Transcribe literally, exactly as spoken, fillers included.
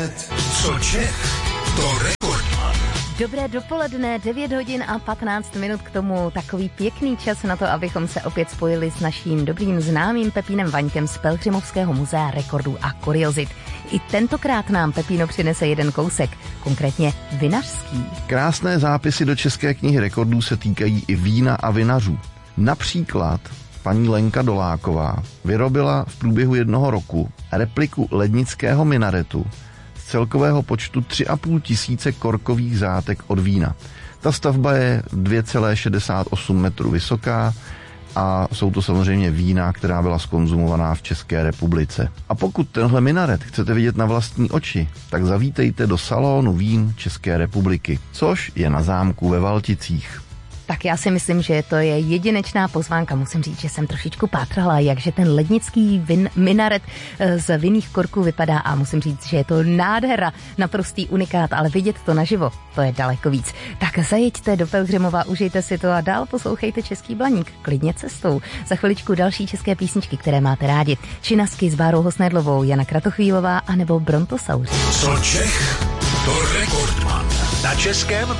vědět, co Čech, to Rekordman. Dobré dopoledne, devět hodin a patnáct minut, k tomu takový pěkný čas na to, abychom se opět spojili s naším dobrým známým Pepínem Vaňkem z Pelhřimovského muzea rekordů a kuriozit. I tentokrát nám Pepíno přinese jeden kousek, konkrétně vinařský. Krásné zápisy do České knihy rekordů se týkají i vína a vinařů. Například paní Lenka Doláková vyrobila v průběhu jednoho roku repliku lednického minaretu z celkového počtu tři a půl tisíce korkových zátek od vína. Ta stavba je dvě celé šedesát osm metrů vysoká a jsou to samozřejmě vína, která byla zkonzumovaná v České republice. A pokud tenhle minaret chcete vidět na vlastní oči, tak zavítejte do salonu vín České republiky, což je na zámku ve Valticích. Tak já si myslím, že to je jedinečná pozvánka. Musím říct, že jsem trošičku pátrala, jakže ten lednický vin, minaret z vinných korků vypadá a musím říct, že je to nádhera, naprostý unikát, ale vidět to naživo, to je daleko víc. Tak zajeďte do Pelhřimova, užijte si to a dál poslouchejte Český Blaník, klidně cestou. Za chviličku další české písničky, které máte rádi. Činasky s Bárou Hosnedlovou, Jana Kratochvílová anebo Brontosauři. Co Čech, to Rekordman. Na Českém